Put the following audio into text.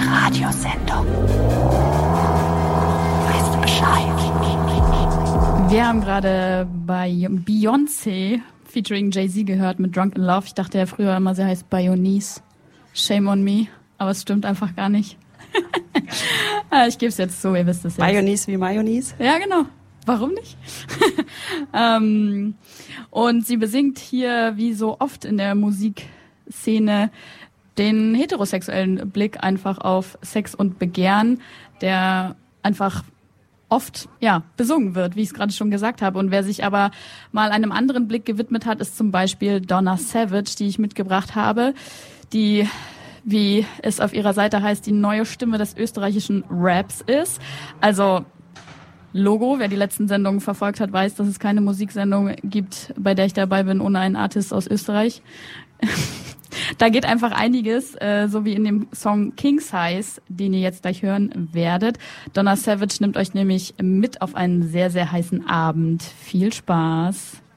Radiosendung. Weißt du Bescheid? Wir haben gerade bei Beyoncé featuring Jay-Z gehört mit Drunk in Love. Ich dachte ja früher immer, sie heißt Bayonese. Shame on me. Aber es stimmt einfach gar nicht. Ich gebe es jetzt zu, ihr wisst es jetzt. Mayonnaise wie Mayonnaise? Ja, genau. Warum nicht? Und sie besingt hier, wie so oft in der Musikszene, den heterosexuellen Blick einfach auf Sex und Begehren, der einfach oft besungen wird, wie ich es gerade schon gesagt habe. Und wer sich aber mal einem anderen Blick gewidmet hat, ist zum Beispiel Donna Savage, die ich mitgebracht habe, die, wie es auf ihrer Seite heißt, die neue Stimme des österreichischen Raps ist. Also Logo, wer die letzten Sendungen verfolgt hat, weiß, dass es keine Musiksendung gibt, bei der ich dabei bin, ohne einen Artist aus Österreich. Da geht einfach einiges, so wie in dem Song King Size, den ihr jetzt gleich hören werdet. Donna Savage nimmt euch nämlich mit auf einen sehr, sehr heißen Abend. Viel Spaß!